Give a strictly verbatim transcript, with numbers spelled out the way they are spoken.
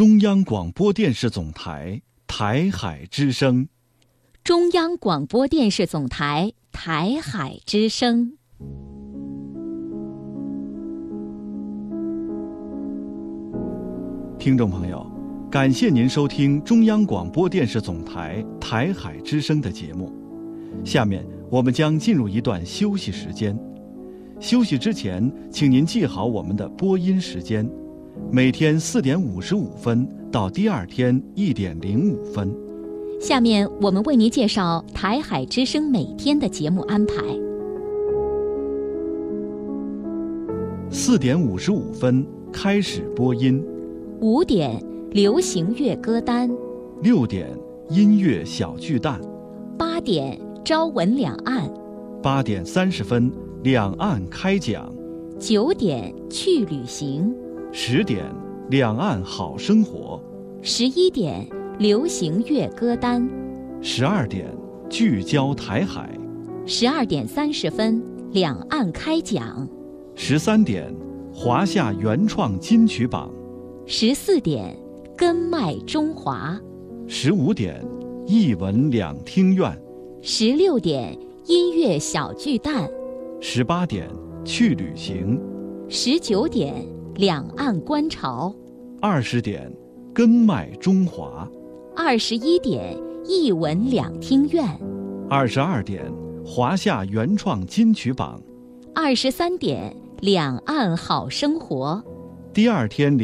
中央广播电视总台台海之声。 中央广播电视总台台海之声。 听众朋友，感谢您收听中央广播电视总台台海之声的节目。下面我们将进入一段休息时间。休息之前，请您记好我们的播音时间，每天四点五十五分到第二天一点零五分。 下面我们为您介绍台海之声每天的节目安排。 四点五十五分开始播音。 五点流行乐歌单。 六点音乐小巨蛋。 八点朝闻两岸。 八点三十分两岸开讲。 九点去旅行。 十点两岸好生活。 十一点流行乐歌单。 十二点聚焦台海。 十二点三十分两岸开讲。 十三点华夏原创金曲榜。 十四点根脉中华。 十五点艺文两厅院。 十六点音乐小巨蛋。 十八点去旅行。 十九点两岸观潮。 二十点根脉中华。 二十一点艺文两厅院。 二十二点华夏原创金曲榜。 二十三点两岸好生活。 第二天